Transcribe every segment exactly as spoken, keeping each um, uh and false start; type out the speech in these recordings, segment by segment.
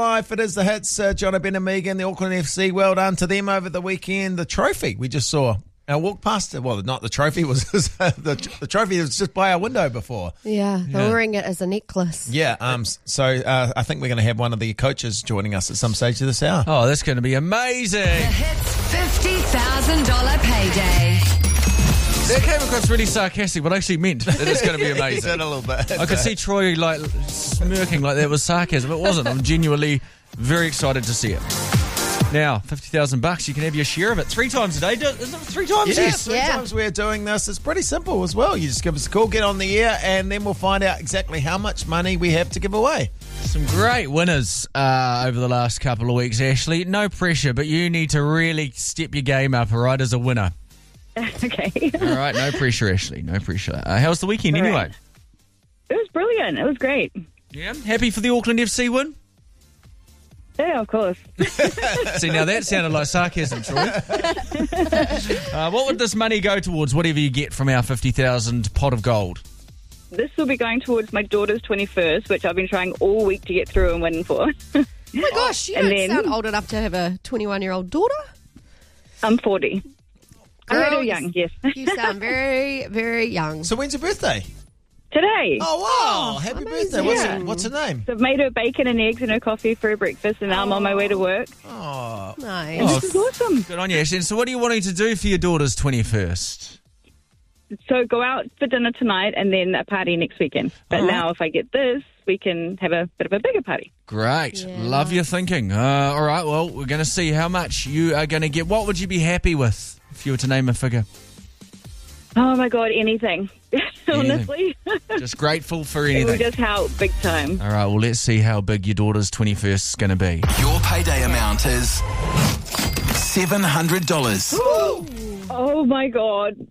Life, it is the hits, uh, John Ben and Megan, the Auckland F C. Well done to them over the weekend. The trophy we just saw. I walked past it. Well, not the trophy. was the, the trophy was just by our window before. Yeah, they're Yeah. wearing it as a necklace. Yeah. Um. So uh, I think we're going to have one of the coaches joining us at some stage of this hour. Oh, that's going to be amazing. The Hits fifty thousand dollars payday. That came across really sarcastic, but actually meant that it's going to be He amazing. did a little bit. I could see Troy like smirking like that was sarcasm. It wasn't. I'm genuinely very excited to see it. Now, fifty thousand bucks, you can have your share of it three times a day. Do- Is it three times? Yes, three Yeah. times we're doing this. It's pretty simple as well. You just give us a call, get on the air, and then we'll find out exactly how much money we have to give away. Some great winners uh, over the last couple of weeks, Ashley. No pressure, but you need to really step your game up, all right, as a winner. Okay. All right, no pressure, Ashley, no pressure. Uh, how was the weekend All anyway? right. It was brilliant. It was great. Yeah, happy for the Auckland F C win? Yeah, of course. See, now that sounded like sarcasm, Troy. uh, what would this money go towards, whatever you get from our fifty thousand pot of gold? This will be going towards my daughter's twenty-first, which I've been trying all week to get through and win for. Oh my gosh, you And don't then- sound old enough to have a twenty-one-year-old daughter. I'm forty. I'm Girl, really young, yes. You sound very, very young. So when's your birthday? Today. Oh, wow. Happy birthday. What's, Yeah. her, what's her name? So I've made her bacon and eggs and her coffee for her breakfast, and now I'm on my way to work. Oh, Nice. Oh, This is awesome. Good on you, Ashley. So what are you wanting to do for your daughter's twenty-first? So go out for dinner tonight and then a party next weekend. But All right. now if I get this, we can have a bit of a bigger party. Great. Yeah. Love your thinking. Uh, all right, well, we're going to see how much you are going to get. What would you be happy with if you were to name a figure? Oh, my God, anything. Honestly. Just grateful for It will anything. just help big time. All right, well, let's see how big your daughter's twenty-first is going to be. Your payday amount is seven hundred dollars. Oh, my God.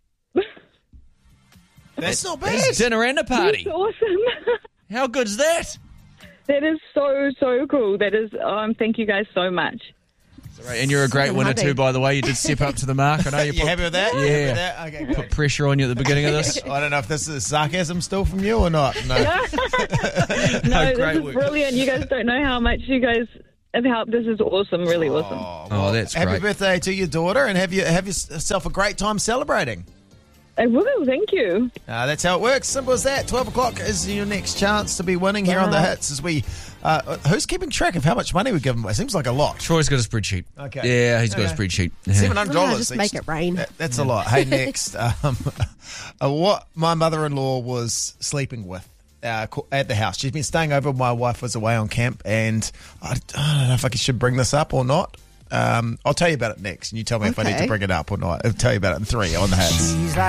that's not bad. It's dinner and a party. That's awesome. How good's that? That is so, so cool. That is, um, thank you guys so much. Right, and you're a great Something winner happy. too, by the way. You did step up to the mark. I know you You put, happy with that? You Yeah. happy with that? Okay, good. put pressure on you at the beginning of this. I don't know if this is sarcasm still from you or not. No. No, great this is work. brilliant. You guys don't know how much you guys have helped. This is awesome, really awesome. Oh, Oh, that's happy great. birthday to your daughter, and have you have yourself a great time celebrating. I will, thank you. Uh, that's how it works. Simple as that. twelve o'clock is your next chance to be winning here on the hits. As we, uh, who's keeping track of how much money we give them? It seems like a lot. Troy's got a spreadsheet. Okay. Yeah, he's got Okay. a spreadsheet. Yeah. Seven hundred Ah, dollars. just make it rain. That, that's a lot. Hey, next, um, uh, what my mother-in-law was sleeping with uh, co- at the house. She's been staying over. My wife was away on camp, and I, I don't know if I should bring this up or not. Um, I'll tell you about it next, and you tell me if I need to Okay. bring it up or not. I'll tell you about it in three on the hits.